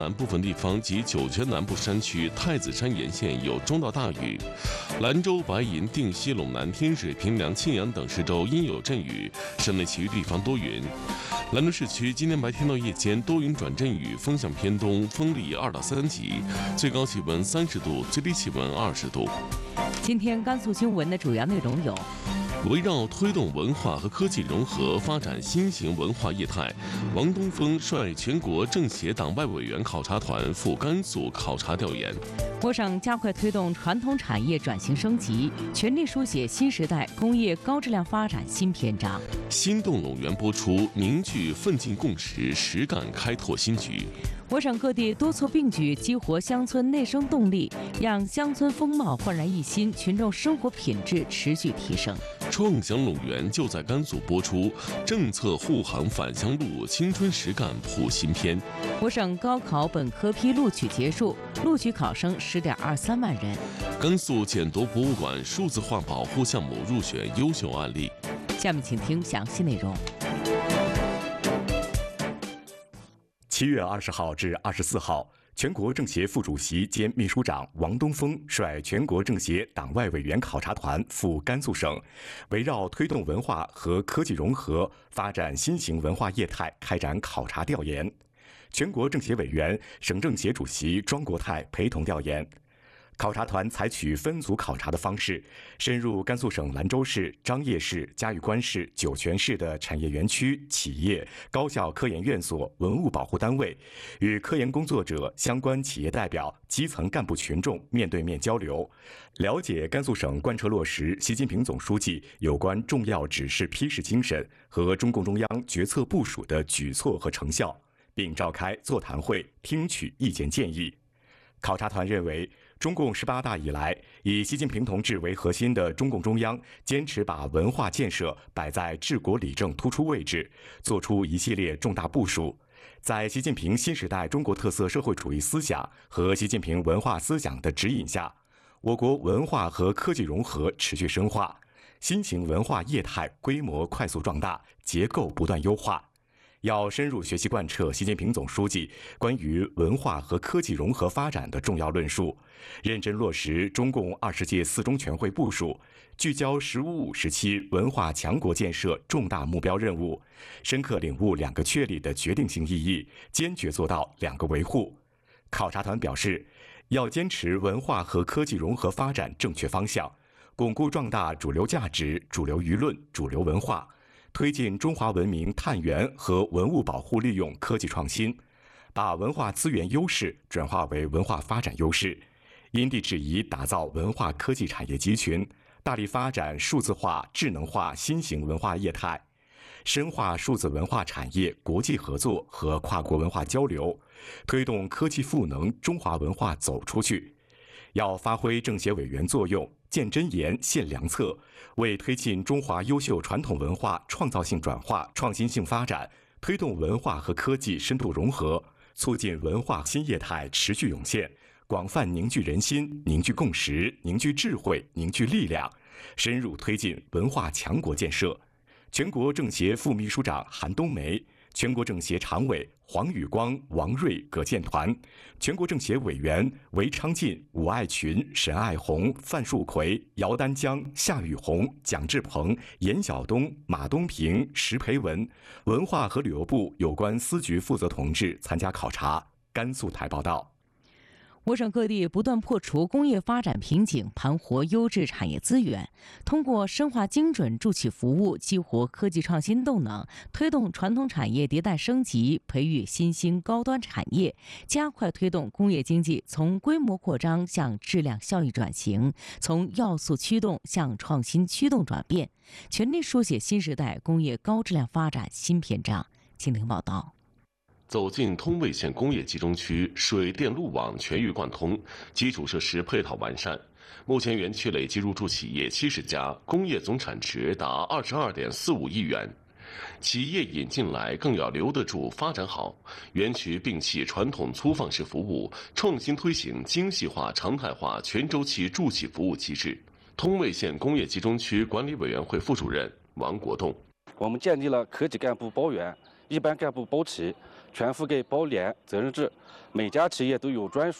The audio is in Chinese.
南部分地方及酒泉南部山区、太子山沿线有中到大雨，兰州、白银、定西、陇南、天水、平凉、庆阳等市州阴有阵雨，省内其余地方多云。兰州市区今天白天到夜间多云转阵雨，风向偏东，风力2到3级，最高气温30度，最低气温20度。 今天甘肃新闻的主要内容有： 围绕推动文化和科技融合，发展新型文化业态，王东峰率全国政协党外委员考察团赴甘肃考察调研。 我省加快推动传统产业转型升级，全力书写新时代工业高质量发展新篇章。 心动陇源播出，凝聚奋进共识，实干开拓新局。 我省各地多措并举，激活乡村内生动力，让乡村风貌焕然一新，群众生活品质持续提升。 创想陇源就在甘肃播出，政策护航返乡路，青春实干谱新篇。 我省高考本科批录取结束，录取考生10.23万人。 甘肃简铎博物馆数字化保护项目入选优秀案例。 下面请听详细内容。 7月20号至24号，全国政协副主席兼秘书长王东峰率全国政协党外委员考察团赴甘肃省，围绕推动文化和科技融合，发展新型文化业态开展考察调研。全国政协委员、省政协主席庄国泰陪同调研。考察团采取分组考察的方式，深入甘肃省兰州市、张掖市、嘉峪关市、酒泉市的产业园区、企业、高校科研院所、文物保护单位，与科研工作者、相关企业代表、基层干部群众面对面交流，了解甘肃省贯彻落实习近平总书记有关重要指示批示精神和中共中央决策部署的举措和成效，并召开座谈会，听取意见建议。考察团认为，中共18大以来，以习近平同志为核心的中共中央坚持把文化建设摆在治国理政突出位置，作出一系列重大部署。在习近平新时代中国特色社会主义思想和习近平文化思想的指引下，我国文化和科技融合持续深化，新型文化业态规模快速壮大，结构不断优化。要深入学习贯彻习近平总书记关于文化和科技融合发展的重要论述，认真落实中共20届4中全会部署，聚焦“15、5”时期文化强国建设重大目标任务，深刻领悟2个确立的决定性意义，坚决做到2个维护。考察团表示，要坚持文化和科技融合发展正确方向，巩固壮大主流价值、主流舆论、主流文化，推进中华文明探源和文物保护利用科技创新，把文化资源优势转化为文化发展优势，因地制宜打造文化科技产业集群，大力发展数字化、智能化新型文化业态，深化数字文化产业国际合作和跨国文化交流，推动科技赋能中华文化走出去。要发挥政协委员作用，见真言、献良策，为推进中华优秀传统文化创造性转化、创新性发展，推动文化和科技深度融合，促进文化新业态持续涌现，广泛凝聚人心、凝聚共识、凝聚智慧、凝聚力量，深入推进文化强国建设。全国政协副秘书长韩冬梅、全国政协常委黄宇光、王瑞、葛建团，全国政协委员韦昌进、伍爱群、沈爱红、范树奎、姚丹江、夏雨红、蒋志鹏、严晓东、马东平、石培文，文化和旅游部有关司局负责同志参加考察。甘肃台报道。 我省各地不断破除工业发展瓶颈，盘活优质产业资源，通过深化精准助企服务，激活科技创新动能，推动传统产业迭代升级，培育新兴高端产业，加快推动工业经济从规模扩张向质量效益转型，从要素驱动向创新驱动转变，全力书写新时代工业高质量发展新篇章。请听报道。 走进通渭县工业集中区，水电路网全域贯通，基础设施配套完善。目前园区累计入驻企业70家，工业总产值达22.45亿元。企业引进来更要留得住、发展好。园区摒弃传统粗放式服务，创新推行精细化、常态化全周期助企服务机制。通渭县工业集中区管理委员会副主任王国栋： 我们建立了科技干部保员、一般干部保企、 全覆盖包联责任制，每家企业都有专属